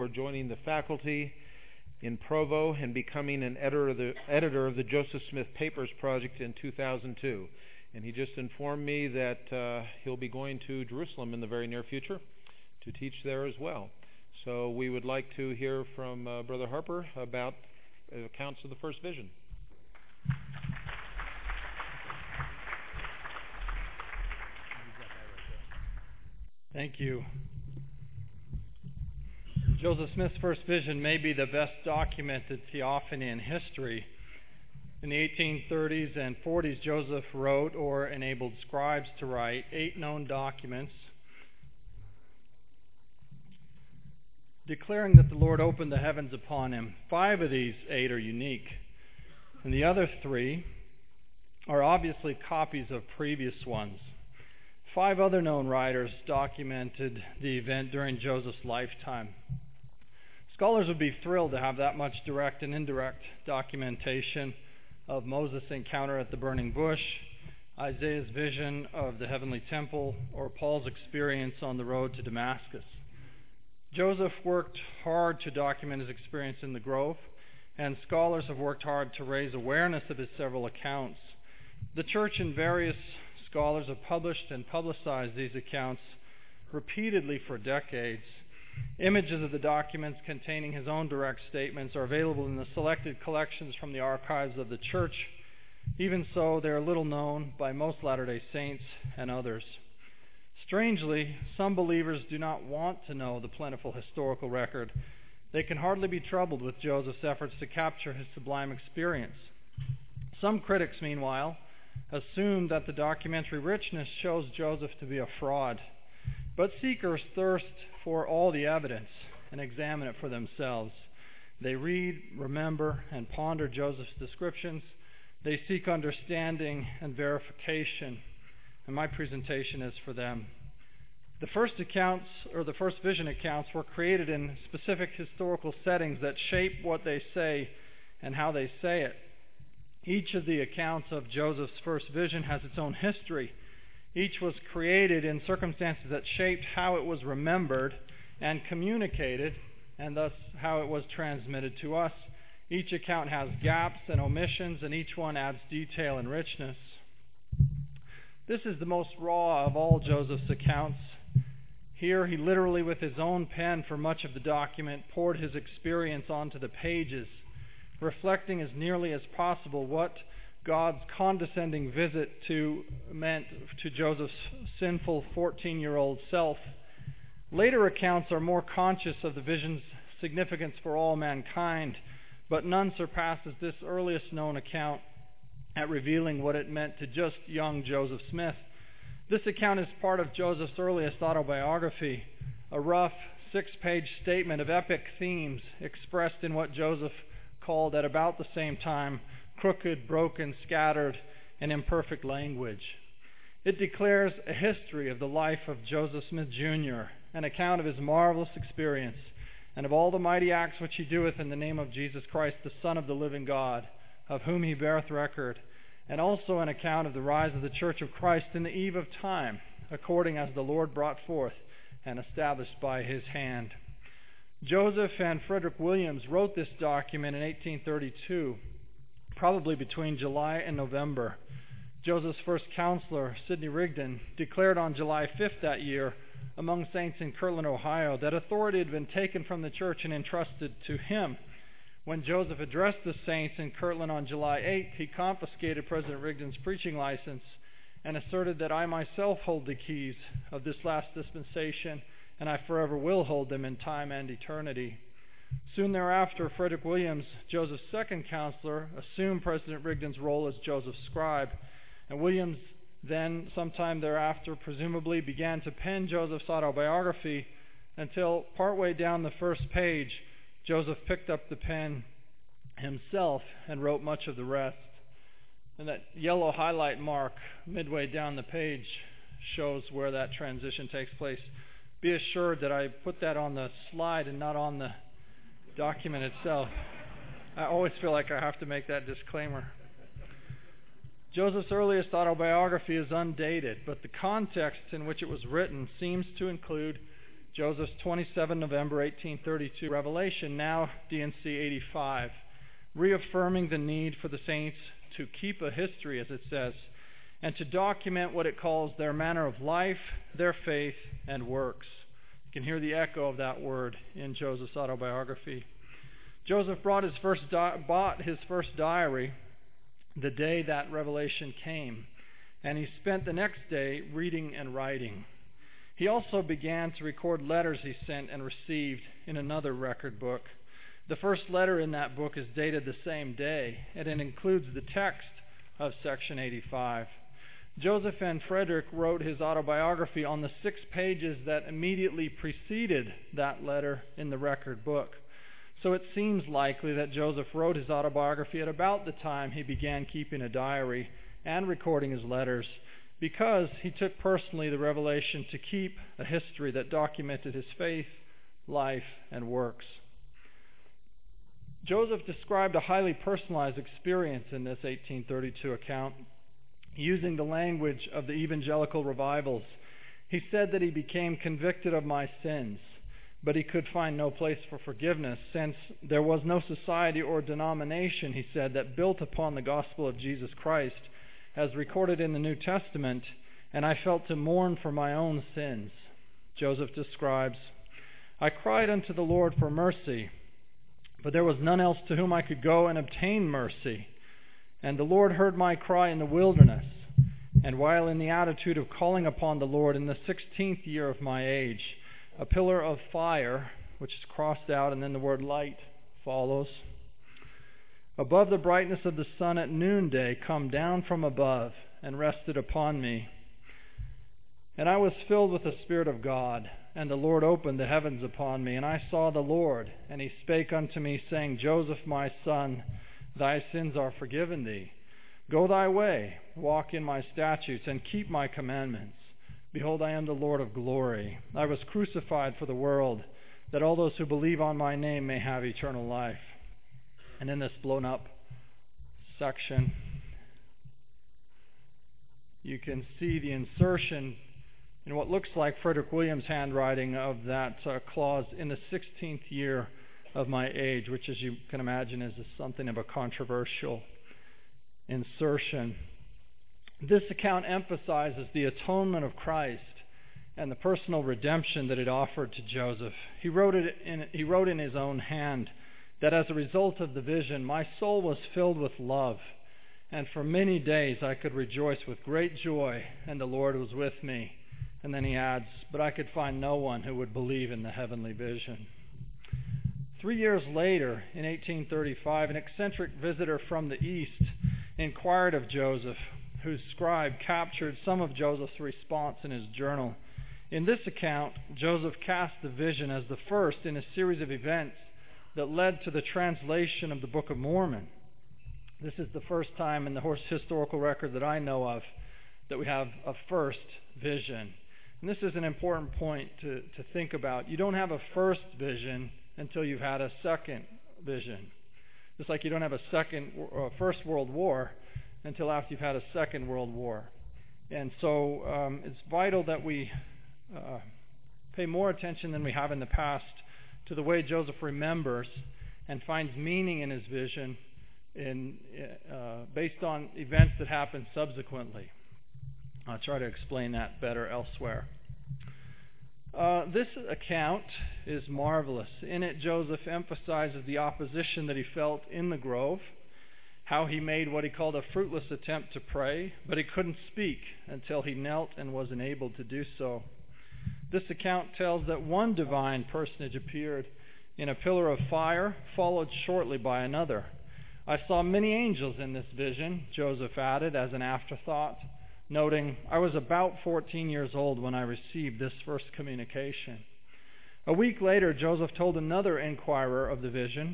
for joining the faculty in Provo and becoming an editor of the Joseph Smith Papers Project in 2002. And he just informed me that he'll be going to Jerusalem in the very near future to teach there as well. So we would like to hear from Brother Harper about accounts of the first vision. Thank you. Joseph Smith's first vision may be the best documented theophany in history. In the 1830s and 40s, Joseph wrote or enabled scribes to write 8 known documents declaring that the Lord opened the heavens upon him. 5 of these 8 are unique, and the other 3 are obviously copies of previous ones. 5 other known writers documented the event during Joseph's lifetime. Scholars would be thrilled to have that much direct and indirect documentation of Moses' encounter at the burning bush, Isaiah's vision of the heavenly temple, or Paul's experience on the road to Damascus. Joseph worked hard to document his experience in the Grove, and scholars have worked hard to raise awareness of his several accounts. The church and various scholars have published and publicized these accounts repeatedly for decades. Images of the documents containing his own direct statements are available in the selected collections from the archives of the church. Even so, they are little known by most Latter-day Saints and others. Strangely, some believers do not want to know the plentiful historical record. They can hardly be troubled with Joseph's efforts to capture his sublime experience. Some critics, meanwhile, assume that the documentary richness shows Joseph to be a fraud. But seekers thirst for all the evidence and examine it for themselves. They read, remember, and ponder Joseph's descriptions. They seek understanding and verification, and my presentation is for them. The first accounts, or the first vision accounts, were created in specific historical settings that shape what they say and how they say it. Each of the accounts of Joseph's first vision has its own history. Each was created in circumstances that shaped how it was remembered and communicated, and thus how it was transmitted to us. Each account has gaps and omissions, and each one adds detail and richness. This is the most raw of all Joseph's accounts. Here, he literally, with his own pen for much of the document, poured his experience onto the pages, reflecting as nearly as possible what God's condescending visit meant to Joseph's sinful 14-year-old self. Later accounts are more conscious of the vision's significance for all mankind, but none surpasses this earliest known account at revealing what it meant to just young Joseph Smith. This account is part of Joseph's earliest autobiography, a rough 6-page statement of epic themes expressed in what Joseph called at about the same time crooked, broken, scattered, and imperfect language. It declares a history of the life of Joseph Smith Jr., an account of his marvelous experience, and of all the mighty acts which he doeth in the name of Jesus Christ, the Son of the living God, of whom he beareth record, and also an account of the rise of the Church of Christ in the eve of time, according as the Lord brought forth and established by his hand. Joseph and Frederick Williams wrote this document in 1832, probably between July and November. Joseph's first counselor, Sidney Rigdon, declared on July 5th that year among saints in Kirtland, Ohio, that authority had been taken from the church and entrusted to him. When Joseph addressed the saints in Kirtland on July 8th, he confiscated President Rigdon's preaching license and asserted that I myself hold the keys of this last dispensation, and I forever will hold them in time and eternity. Soon thereafter, Frederick Williams, Joseph's second counselor, assumed President Rigdon's role as Joseph's scribe, and Williams then, sometime thereafter, presumably began to pen Joseph's autobiography until partway down the first page, Joseph picked up the pen himself and wrote much of the rest. And that yellow highlight mark midway down the page shows where that transition takes place. Be assured that I put that on the slide and not on the document itself. I always feel like I have to make that disclaimer. Joseph's earliest autobiography is undated, but the context in which it was written seems to include Joseph's 27 November 1832 revelation, now D&C 85, reaffirming the need for the saints to keep a history, as it says, and to document what it calls their manner of life, their faith, and works. You can hear the echo of that word in Joseph's autobiography. Joseph bought his first diary the day that revelation came, and he spent the next day reading and writing. He also began to record letters he sent and received in another record book. The first letter in that book is dated the same day, and it includes the text of section 85. Joseph N. Frederick wrote his autobiography on the 6 pages that immediately preceded that letter in the record book. So it seems likely that Joseph wrote his autobiography at about the time he began keeping a diary and recording his letters, because he took personally the revelation to keep a history that documented his faith, life, and works. Joseph described a highly personalized experience in this 1832 account, using the language of the evangelical revivals. He said that he became convicted of my sins, but he could find no place for forgiveness, since there was no society or denomination, he said, that built upon the gospel of Jesus Christ, as recorded in the New Testament, and I felt to mourn for my own sins. Joseph describes, I cried unto the Lord for mercy, but there was none else to whom I could go and obtain mercy. And the Lord heard my cry in the wilderness, and while in the attitude of calling upon the Lord in the 16th year of my age, a pillar of fire, which is crossed out, and then the word light follows, above the brightness of the sun at noonday, come down from above and rested upon me. And I was filled with the Spirit of God, and the Lord opened the heavens upon me, and I saw the Lord, and he spake unto me, saying, Joseph, my son, thy sins are forgiven thee. Go thy way, walk in my statutes, and keep my commandments. Behold, I am the Lord of glory. I was crucified for the world, that all those who believe on my name may have eternal life. And in this blown up section, you can see the insertion in what looks like Frederick Williams' handwriting of that clause, in the 16th year of my age, which, as you can imagine, is something of a controversial insertion. This account emphasizes the atonement of Christ and the personal redemption that it offered to Joseph. He wrote in his own hand that as a result of the vision, my soul was filled with love, and for many days I could rejoice with great joy, and the Lord was with me. And then he adds, but I could find no one who would believe in the heavenly vision. 3 years later, in 1835, an eccentric visitor from the East inquired of Joseph, whose scribe captured some of Joseph's response in his journal. In this account, Joseph cast the vision as the first in a series of events that led to the translation of the Book of Mormon. This is the first time in the historical record that I know of that we have a first vision. And this is an important point to think about. You don't have a first vision until you've had a second vision. Just like you don't have a first World War until after you've had a second World War. And so it's vital that we pay more attention than we have in the past to the way Joseph remembers and finds meaning in his vision based on events that happen subsequently. I'll try to explain that better elsewhere. This account is marvelous. In it, Joseph emphasizes the opposition that he felt in the grove, how he made what he called a fruitless attempt to pray, but he couldn't speak until he knelt and was enabled to do so. This account tells that one divine personage appeared in a pillar of fire, followed shortly by another. I saw many angels in this vision, Joseph added as an afterthought, noting, I was about 14 years old when I received this first communication. A week later, Joseph told another inquirer about the vision,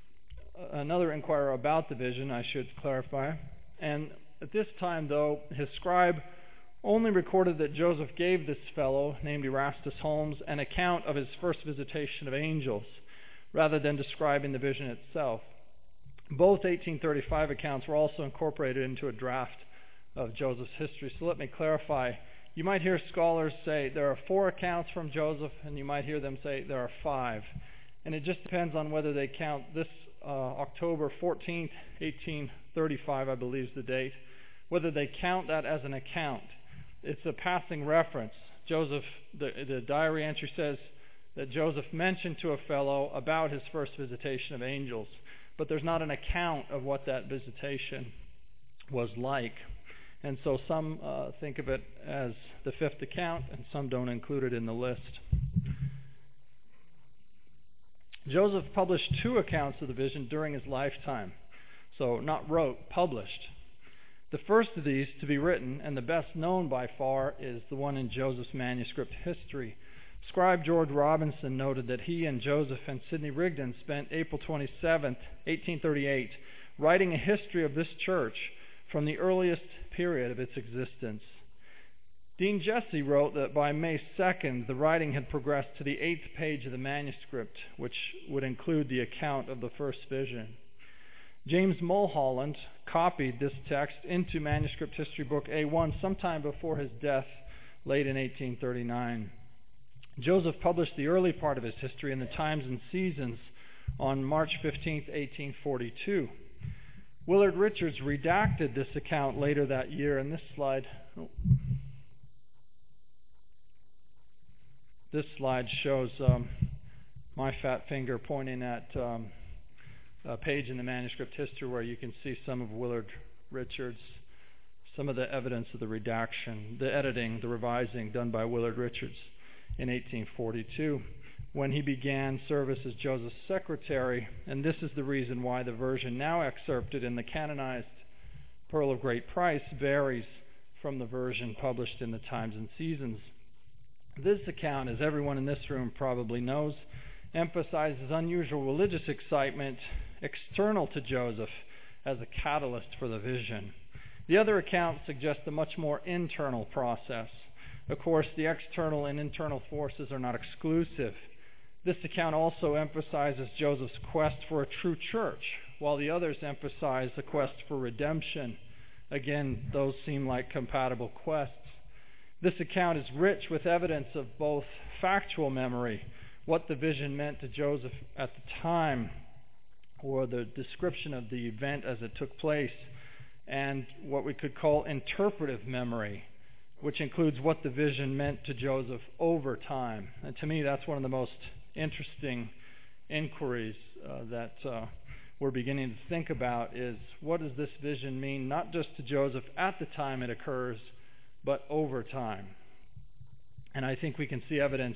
I should clarify, and at this time, though, his scribe only recorded that Joseph gave this fellow, named Erastus Holmes, an account of his first visitation of angels, rather than describing the vision itself. Both 1835 accounts were also incorporated into a draft of Joseph's history. So let me clarify. You might hear scholars say there are 4 accounts from Joseph, and you might hear them say there are 5. And it just depends on whether they count this October 14th, 1835, I believe is the date, whether they count that as an account. It's a passing reference. Joseph, the diary entry says that Joseph mentioned to a fellow about his first visitation of angels, but there's not an account of what that visitation was like. And so some think of it as the 5th account, and some don't include it in the list. Joseph published 2 accounts of the vision during his lifetime. So not wrote, published. The first of these to be written, and the best known by far, is the one in Joseph's manuscript history. Scribe George Robinson noted that he and Joseph and Sidney Rigdon spent April 27, 1838, writing a history of this church from the earliest period of its existence. Dean Jesse wrote that by May 2nd, the writing had progressed to the 8th page of the manuscript, which would include the account of the first vision. James Mulholland copied this text into Manuscript History Book A1 sometime before his death, late in 1839. Joseph published the early part of his history in the Times and Seasons on March 15, 1842. Willard Richards redacted this account later that year, and this slide shows my fat finger pointing at a page in the manuscript history where you can see some of Willard Richards, some of the evidence of the redaction, the editing, the revising done by Willard Richards in 1842 when he began service as Joseph's secretary. And this is the reason why the version now excerpted in the canonized Pearl of Great Price varies from the version published in the Times and Seasons. This account, as everyone in this room probably knows, emphasizes unusual religious excitement external to Joseph as a catalyst for the vision. The other account suggests a much more internal process. Of course, the external and internal forces are not exclusive. This account also emphasizes Joseph's quest for a true church, while the others emphasize the quest for redemption. Again, those seem like compatible quests. This account is rich with evidence of both factual memory, what the vision meant to Joseph at the time, or the description of the event as it took place, and what we could call interpretive memory, which includes what the vision meant to Joseph over time. And to me, that's one of the most interesting inquiries that we're beginning to think about, is what does this vision mean, not just to Joseph at the time it occurs, but over time. And I think we can see evidence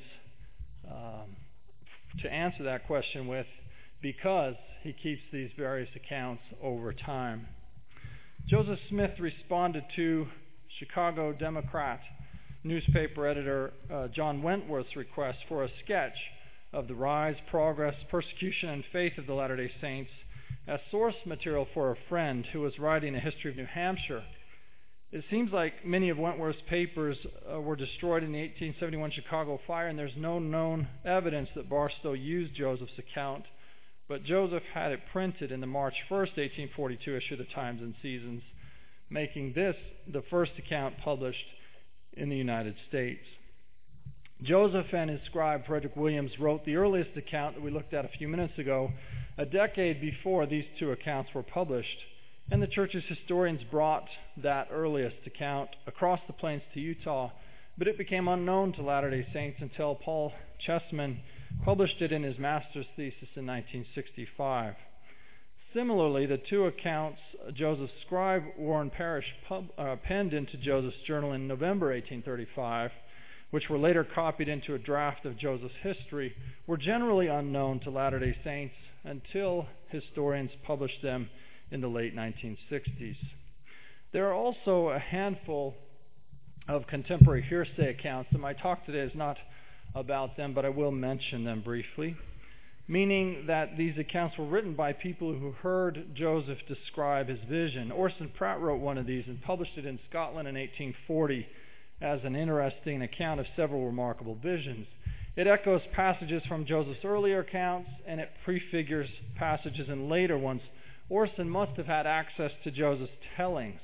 to answer that question with, because he keeps these various accounts over time. Joseph Smith responded to Chicago Democrat newspaper editor John Wentworth's request for a sketch of the rise, progress, persecution, and faith of the Latter-day Saints as source material for a friend who was writing a history of New Hampshire. It seems like many of Wentworth's papers were destroyed in the 1871 Chicago fire, and there's no known evidence that Barstow used Joseph's account, but Joseph had it printed in the March 1st, 1842 issue of the Times and Seasons, making this the first account published in the United States. Joseph and his scribe Frederick Williams wrote the earliest account that we looked at a few minutes ago, a decade before these 2 accounts were published. And the church's historians brought that earliest account across the plains to Utah, but it became unknown to Latter-day Saints until Paul Chessman published it in his master's thesis in 1965. Similarly, the 2 accounts Joseph's scribe Warren Parrish penned into Joseph's journal in November 1835, which were later copied into a draft of Joseph's history, were generally unknown to Latter-day Saints until historians published them in the late 1960s. There are also a handful of contemporary hearsay accounts, and my talk today is not about them, but I will mention them briefly, meaning that these accounts were written by people who heard Joseph describe his vision. Orson Pratt wrote one of these and published it in Scotland in 1840 as an interesting account of several remarkable visions. It echoes passages from Joseph's earlier accounts, and it prefigures passages in later ones. Orson must have had access to Joseph's tellings,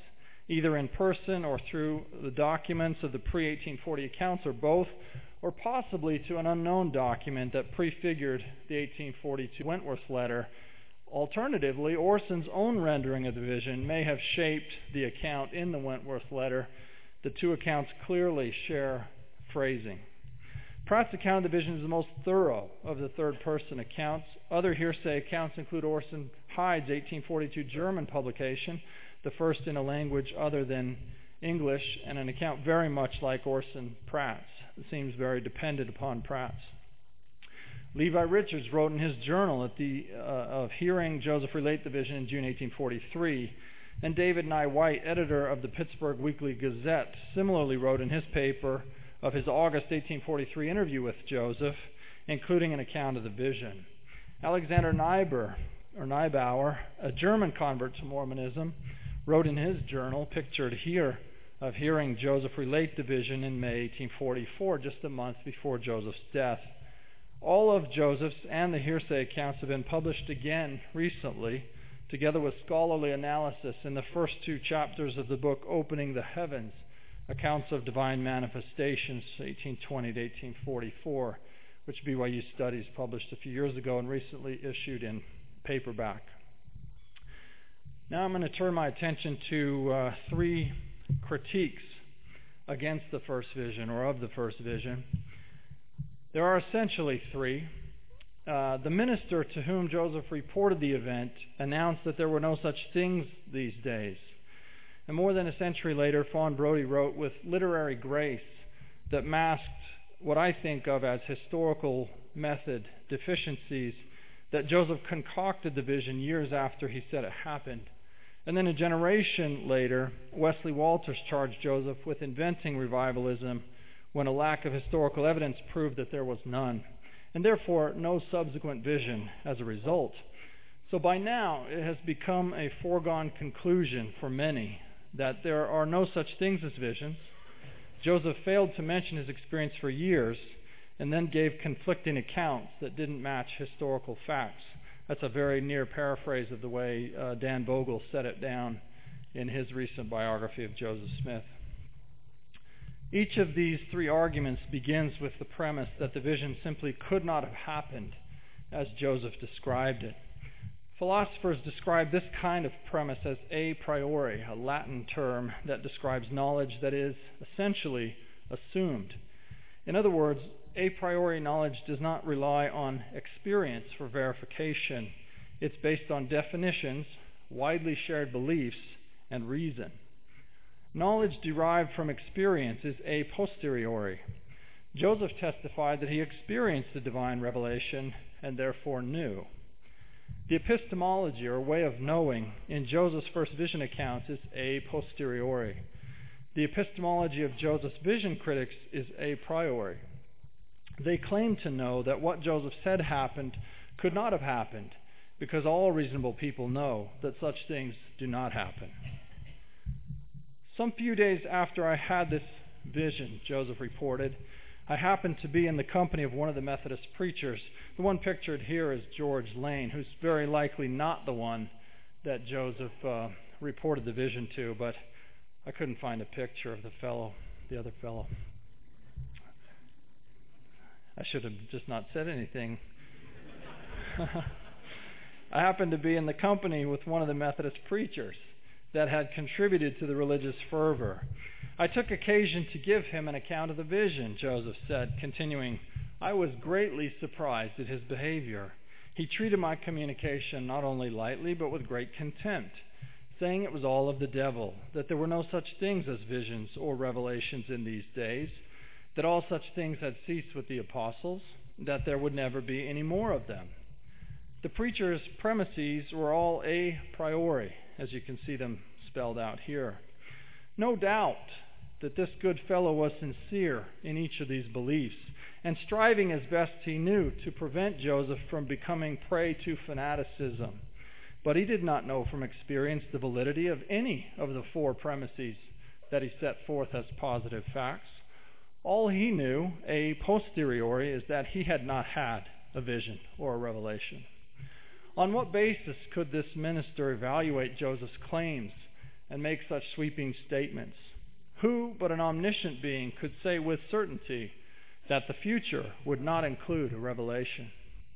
either in person or through the documents of the pre-1840 accounts, or both, or possibly to an unknown document that prefigured the 1842 Wentworth letter. Alternatively, Orson's own rendering of the vision may have shaped the account in the Wentworth letter. The two accounts clearly share phrasing. Pratt's account of the vision is the most thorough of the third-person accounts. Other hearsay accounts include Orson Hyde's 1842 German publication, the first in a language other than English, and an account very much like Orson Pratt's. It seems very dependent upon Pratt's. Levi Richards wrote in his journal of hearing Joseph relate the vision in June 1843, and David Nye White, editor of the Pittsburgh Weekly Gazette, similarly wrote in his paper of his August 1843 interview with Joseph, including an account of the vision. Alexander Neibauer, a German convert to Mormonism, wrote in his journal, pictured here, of hearing Joseph relate the vision in May 1844, just a month before Joseph's death. All of Joseph's and the hearsay accounts have been published again recently, together with scholarly analysis in the first two chapters of the book Opening the Heavens, Accounts of Divine Manifestations, 1820 to 1844, which BYU Studies published a few years ago and recently issued in paperback. Now I'm going to turn my attention to three critiques against the first vision, or of the first vision. There are essentially three. The minister to whom Joseph reported the event announced that there were no such things these days. And more than a century later, Fawn Brodie wrote with literary grace that masked what I think of as historical method deficiencies, that Joseph concocted the vision years after he said it happened. And then a generation later, Wesley Walters charged Joseph with inventing revivalism when a lack of historical evidence proved that there was none, and therefore no subsequent vision as a result. So by now, it has become a foregone conclusion for many that there are no such things as visions. Joseph failed to mention his experience for years and then gave conflicting accounts that didn't match historical facts. That's a very near paraphrase of the way Dan Bogle set it down in his recent biography of Joseph Smith. Each of these three arguments begins with the premise that the vision simply could not have happened as Joseph described it. Philosophers describe this kind of premise as a priori, a Latin term that describes knowledge that is essentially assumed. In other words, a priori knowledge does not rely on experience for verification. It's based on definitions, widely shared beliefs, and reason. Knowledge derived from experience is a posteriori. Joseph testified that he experienced the divine revelation and therefore knew. The epistemology, or way of knowing, in Joseph's first vision accounts is a posteriori. The epistemology of Joseph's vision critics is a priori. They claim to know that what Joseph said happened could not have happened, because all reasonable people know that such things do not happen. Some few days after I had this vision, Joseph reported, I happened to be in the company of one of the Methodist preachers. The one pictured here is George Lane, who's very likely not the one that Joseph reported the vision to, but I couldn't find a picture of the other fellow. I should have just not said anything. I happened to be in the company with one of the Methodist preachers that had contributed to the religious fervor. I took occasion to give him an account of the vision, Joseph said, continuing, I was greatly surprised at his behavior. He treated my communication not only lightly, but with great contempt, saying it was all of the devil, that there were no such things as visions or revelations in these days, that all such things had ceased with the apostles, that there would never be any more of them. The preacher's premises were all a priori, as you can see them spelled out here. No doubt that this good fellow was sincere in each of these beliefs, and striving as best he knew to prevent Joseph from becoming prey to fanaticism. But he did not know from experience the validity of any of the four premises that he set forth as positive facts. All he knew, a posteriori, is that he had not had a vision or a revelation. On what basis could this minister evaluate Joseph's claims and make such sweeping statements? Who but an omniscient being could say with certainty that the future would not include a revelation?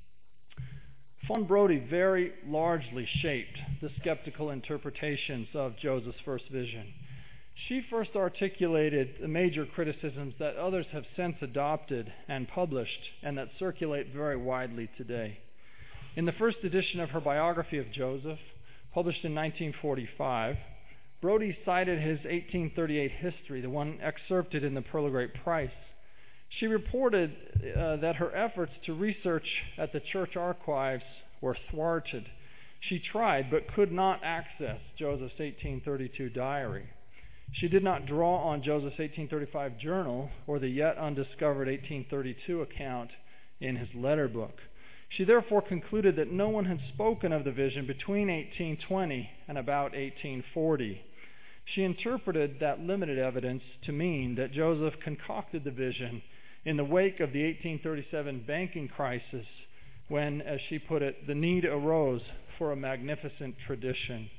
Fawn Brodie very largely shaped the skeptical interpretations of Joseph's first vision. She first articulated the major criticisms that others have since adopted and published, and that circulate very widely today. In the first edition of her biography of Joseph, published in 1945, Brodie cited his 1838 history, the one excerpted in the Pearl of Great Price. She reported that her efforts to research at the church archives were thwarted. She tried but could not access Joseph's 1832 diary. She did not draw on Joseph's 1835 journal or the yet undiscovered 1832 account in his letter book. She therefore concluded that no one had spoken of the vision between 1820 and about 1840. She interpreted that limited evidence to mean that Joseph concocted the vision in the wake of the 1837 banking crisis, when, as she put it, the need arose for a magnificent tradition.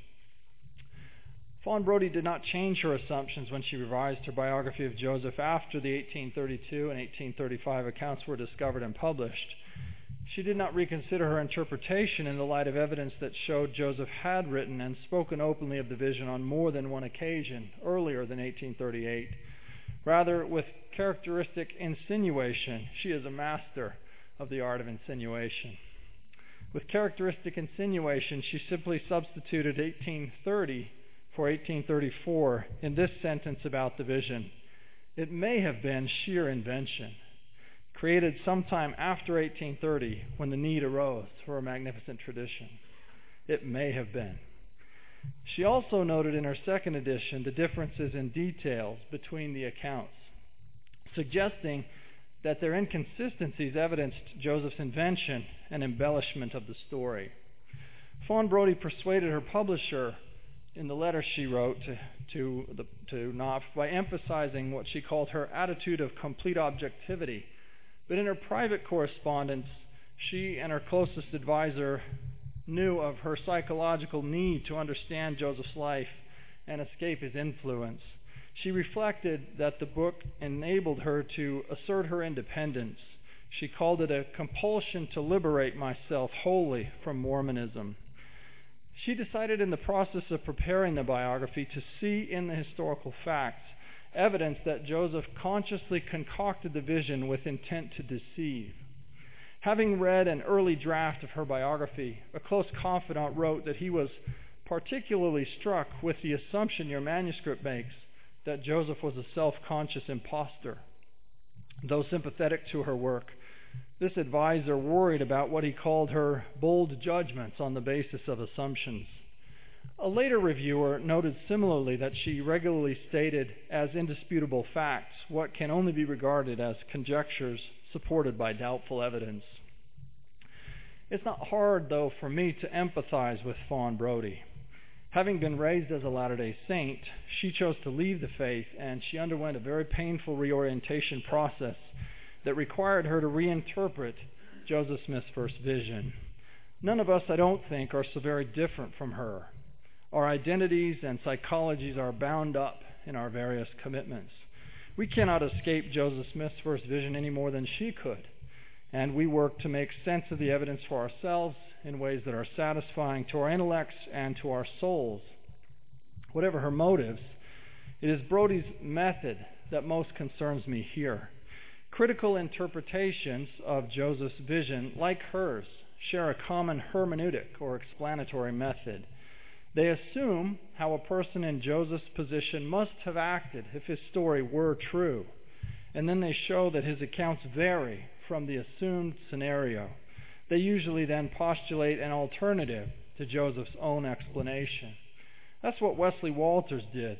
Fawn Brodie did not change her assumptions when she revised her biography of Joseph after the 1832 and 1835 accounts were discovered and published. She did not reconsider her interpretation in the light of evidence that showed Joseph had written and spoken openly of the vision on more than one occasion earlier than 1838. Rather, with characteristic insinuation, she is a master of the art of insinuation. With characteristic insinuation, she simply substituted 1830 for 1834 in this sentence about the vision. It may have been sheer invention, created sometime after 1830 when the need arose for a magnificent tradition. It may have been. She also noted in her second edition the differences in details between the accounts, suggesting that their inconsistencies evidenced Joseph's invention and embellishment of the story. Fawn Brodie persuaded her publisher in the letter she wrote to Knopf by emphasizing what she called her attitude of complete objectivity. But in her private correspondence, she and her closest advisor knew of her psychological need to understand Joseph's life and escape his influence. She reflected that the book enabled her to assert her independence. She called it a compulsion to liberate myself wholly from Mormonism. She decided in the process of preparing the biography to see in the historical facts evidence that Joseph consciously concocted the vision with intent to deceive. Having read an early draft of her biography, a close confidant wrote that he was particularly struck with the assumption your manuscript makes that Joseph was a self-conscious impostor. Though sympathetic to her work, this advisor worried about what he called her bold judgments on the basis of assumptions. A later reviewer noted similarly that she regularly stated as indisputable facts what can only be regarded as conjectures supported by doubtful evidence. It's not hard, though, for me to empathize with Fawn Brodie. Having been raised as a Latter-day Saint, she chose to leave the faith, and she underwent a very painful reorientation process that required her to reinterpret Joseph Smith's first vision. None of us, I don't think, are so very different from her. Our identities and psychologies are bound up in our various commitments. We cannot escape Joseph Smith's first vision any more than she could, and we work to make sense of the evidence for ourselves in ways that are satisfying to our intellects and to our souls. Whatever her motives, it is Brodie's method that most concerns me here. Critical interpretations of Joseph's vision, like hers, share a common hermeneutic or explanatory method. They assume how a person in Joseph's position must have acted if his story were true, and then they show that his accounts vary from the assumed scenario. They usually then postulate an alternative to Joseph's own explanation. That's what Wesley Walters did.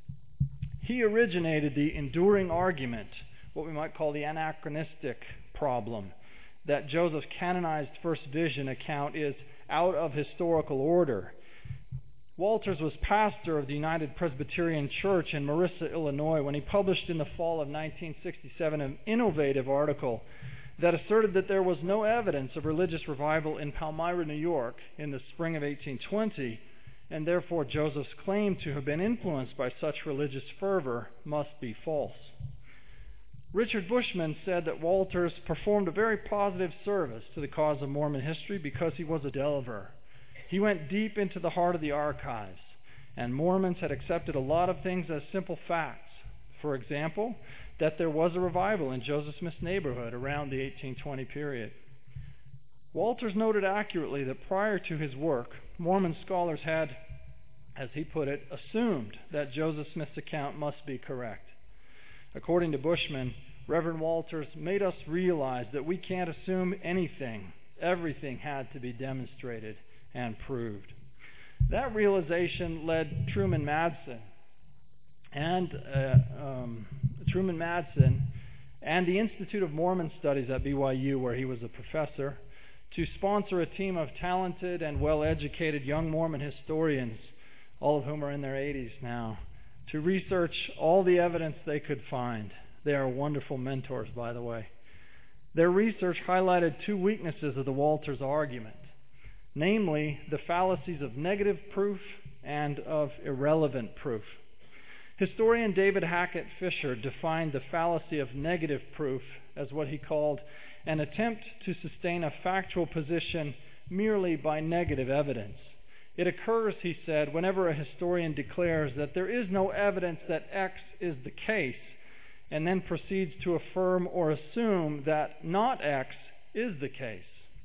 He originated the enduring argument, what we might call the anachronistic problem, that Joseph's canonized first vision account is out of historical order. Walters was pastor of the United Presbyterian Church in Marissa, Illinois, when he published in the fall of 1967 an innovative article that asserted that there was no evidence of religious revival in Palmyra, New York in the spring of 1820, and therefore Joseph's claim to have been influenced by such religious fervor must be false. Richard Bushman said that Walters performed a very positive service to the cause of Mormon history because he was a delver. He went deep into the heart of the archives, and Mormons had accepted a lot of things as simple facts. For example, that there was a revival in Joseph Smith's neighborhood around the 1820 period. Walters noted accurately that prior to his work, Mormon scholars had, as he put it, assumed that Joseph Smith's account must be correct. According to Bushman, Reverend Walters made us realize that we can't assume anything. Everything had to be demonstrated and proved. That realization led Truman Madsen and the Institute of Mormon Studies at BYU, where he was a professor, to sponsor a team of talented and well-educated young Mormon historians, all of whom are in their 80s now, to research all the evidence they could find. They are wonderful mentors, by the way. Their research highlighted two weaknesses of the Walters argument, namely the fallacies of negative proof and of irrelevant proof. Historian David Hackett Fisher defined the fallacy of negative proof as what he called an attempt to sustain a factual position merely by negative evidence. It occurs, he said, whenever a historian declares that there is no evidence that X is the case, and then proceeds to affirm or assume that not X is the case.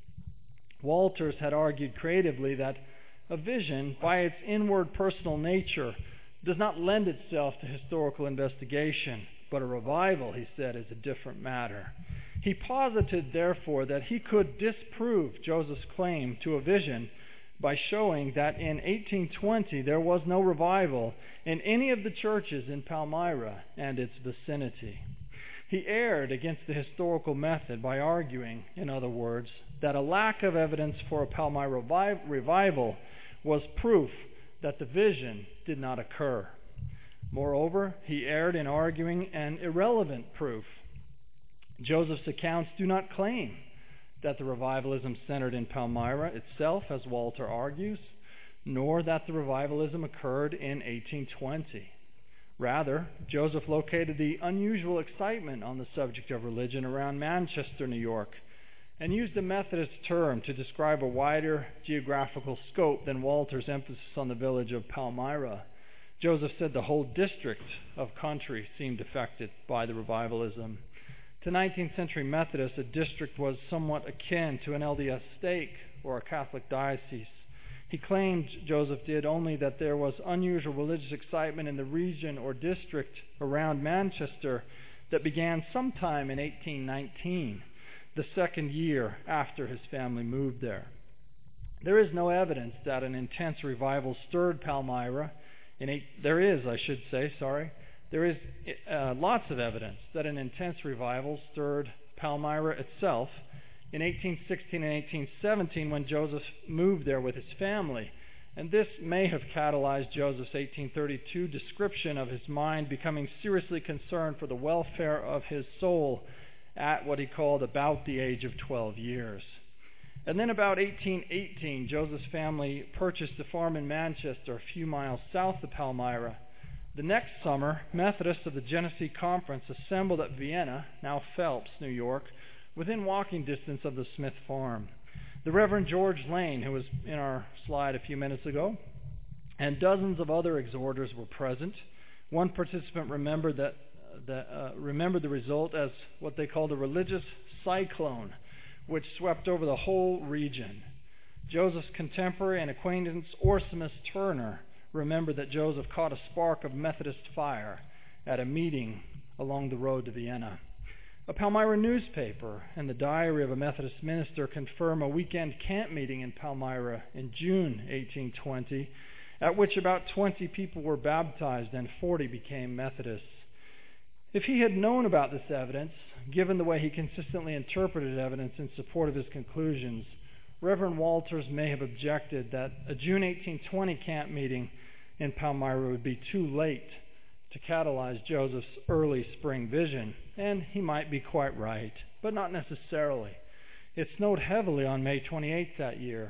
Walters had argued creatively that a vision, by its inward personal nature, does not lend itself to historical investigation, but a revival, he said, is a different matter. He posited, therefore, that he could disprove Joseph's claim to a vision by showing that in 1820 there was no revival in any of the churches in Palmyra and its vicinity. He erred against the historical method by arguing, in other words, that a lack of evidence for a Palmyra revival was proof that the vision did not occur. Moreover, he erred in arguing an irrelevant proof. Joseph's accounts do not claim that the revivalism centered in Palmyra itself, as Walter argues, nor that the revivalism occurred in 1820. Rather, Joseph located the unusual excitement on the subject of religion around Manchester, New York, and used a Methodist term to describe a wider geographical scope than Walter's emphasis on the village of Palmyra. Joseph said the whole district of country seemed affected by the revivalism. To 19th century Methodists, a district was somewhat akin to an LDS stake or a Catholic diocese. He claimed, Joseph did, only that there was unusual religious excitement in the region or district around Manchester that began sometime in 1819, the second year after his family moved there. There is no evidence that an intense revival stirred Palmyra. There is lots of evidence that an intense revival stirred Palmyra itself in 1816 and 1817 when Joseph moved there with his family. And this may have catalyzed Joseph's 1832 description of his mind becoming seriously concerned for the welfare of his soul at what he called about the age of 12 years. And then about 1818, Joseph's family purchased a farm in Manchester, a few miles south of Palmyra. The next summer, Methodists of the Genesee Conference assembled at Vienna, now Phelps, New York, within walking distance of the Smith farm. The Reverend George Lane, who was in our slide a few minutes ago, and dozens of other exhorters were present. One participant remembered the result as what they called a religious cyclone, which swept over the whole region. Joseph's contemporary and acquaintance Orsimus Turner remembered that Joseph caught a spark of Methodist fire at a meeting along the road to Vienna. A Palmyra newspaper and the diary of a Methodist minister confirm a weekend camp meeting in Palmyra in June 1820, at which about 20 people were baptized and 40 became Methodists. If he had known about this evidence, given the way he consistently interpreted evidence in support of his conclusions, Reverend Walters may have objected that a June 1820 camp meeting in Palmyra would be too late to catalyze Joseph's early spring vision, and he might be quite right, but not necessarily. It snowed heavily on May 28th that year,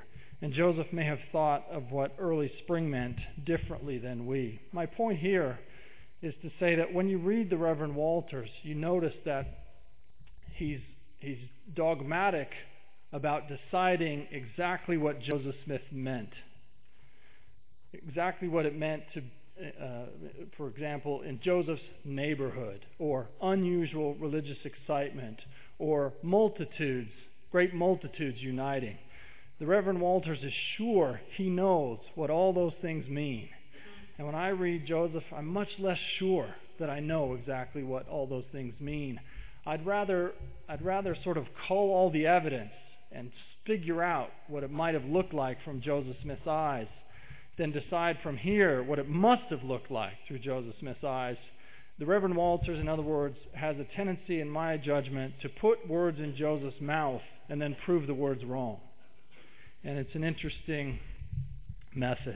and Joseph may have thought of what early spring meant differently than we. My point here is to say that when you read the Reverend Walters, you notice that he's dogmatic about deciding exactly what Joseph Smith meant. Exactly what it meant to, for example, in Joseph's neighborhood, or unusual religious excitement, or multitudes, great multitudes uniting. The Reverend Walters is sure he knows what all those things mean. And when I read Joseph, I'm much less sure that I know exactly what all those things mean. I'd rather sort of cull all the evidence and figure out what it might have looked like from Joseph Smith's eyes than decide from here what it must have looked like through Joseph Smith's eyes. The Reverend Walters, in other words, has a tendency, in my judgment, to put words in Joseph's mouth and then prove the words wrong. And it's an interesting method.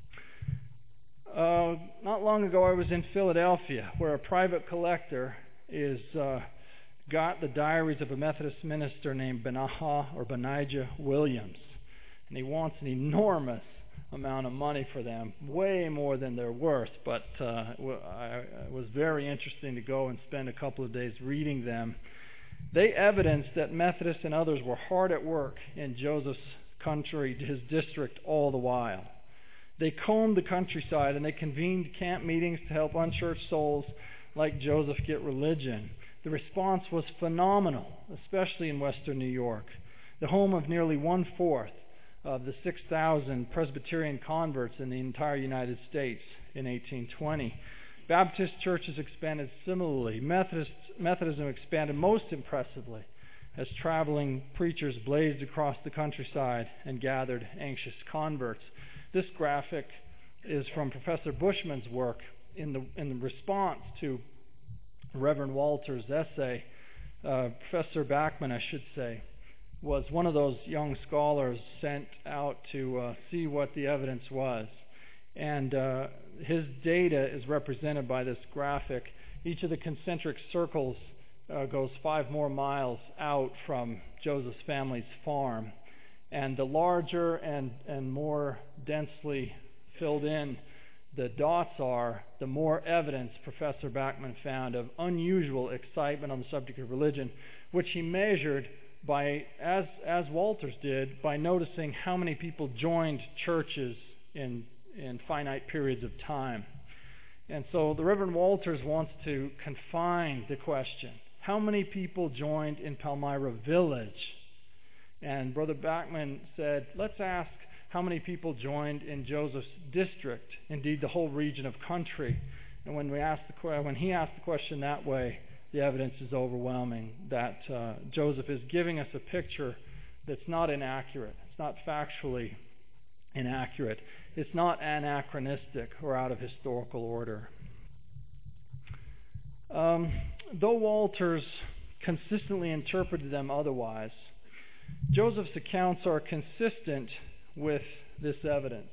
Not long ago, I was in Philadelphia, where a private collector got the diaries of a Methodist minister named Benijah Williams. And he wants an enormous amount of money for them, way more than they're worth. But it was very interesting to go and spend a couple of days reading them. They evidenced that Methodists and others were hard at work in Joseph's country, his district, all the while. They combed the countryside and they convened camp meetings to help unchurched souls like Joseph get religion. The response was phenomenal, especially in western New York, the home of nearly 1/4 of the 6,000 Presbyterian converts in the entire United States in 1820. Baptist churches expanded similarly. Methodism expanded most impressively as traveling preachers blazed across the countryside and gathered anxious converts. This graphic is from Professor Bushman's work in the response to Reverend Walters' essay. Professor Bachman, I should say, was one of those young scholars sent out to see what the evidence was. And his data is represented by this graphic. Each of the concentric circles goes 5 more miles out from Joseph's family's farm. And the larger and more densely filled in the dots are, the more evidence Professor Bachman found of unusual excitement on the subject of religion, which he measured by, as Walters did, by noticing how many people joined churches in finite periods of time. And so the Reverend Walters wants to confine the question. How many people joined in Palmyra Village? And Brother Bachman said, let's ask how many people joined in Joseph's district, indeed the whole region of country. And when he asked the question that way, the evidence is overwhelming that Joseph is giving us a picture that's not inaccurate. It's not factually inaccurate. It's not anachronistic or out of historical order. Though Walters consistently interpreted them otherwise, Joseph's accounts are consistent with this evidence.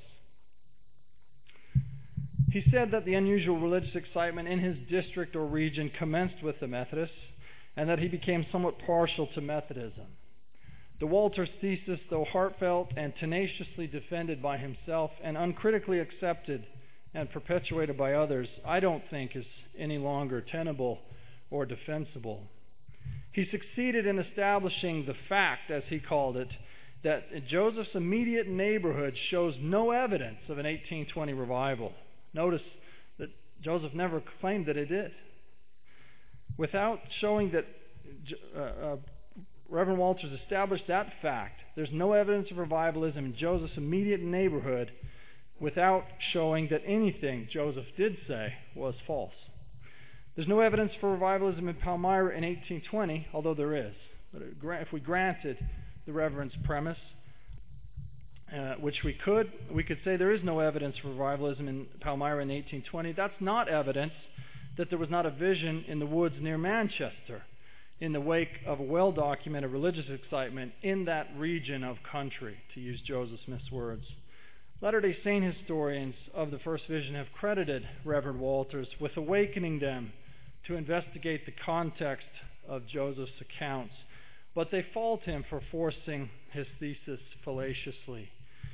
He said that the unusual religious excitement in his district or region commenced with the Methodists, and that he became somewhat partial to Methodism. The Walters thesis, though heartfelt and tenaciously defended by himself and uncritically accepted and perpetuated by others, I don't think is any longer tenable or defensible. He succeeded in establishing the fact, as he called it, that Joseph's immediate neighborhood shows no evidence of an 1820 revival. Notice that Joseph never claimed that it did. Without showing that Reverend Walters established that fact, there's no evidence of revivalism in Joseph's immediate neighborhood without showing that anything Joseph did say was false. There's no evidence for revivalism in Palmyra in 1820, although there is. But if we granted the Reverend's premise, which we could say there is no evidence for revivalism in Palmyra in 1820. That's not evidence that there was not a vision in the woods near Manchester in the wake of a well-documented religious excitement in that region of country, to use Joseph Smith's words. Latter-day Saint historians of the First Vision have credited Reverend Walters with awakening them to investigate the context of Joseph's accounts, but they fault him for forcing his thesis fallaciously.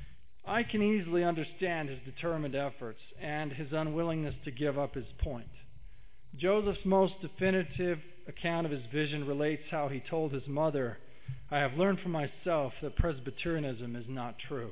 I can easily understand his determined efforts and his unwillingness to give up his point. Joseph's most definitive account of his vision relates how he told his mother, "I have learned for myself that Presbyterianism is not true."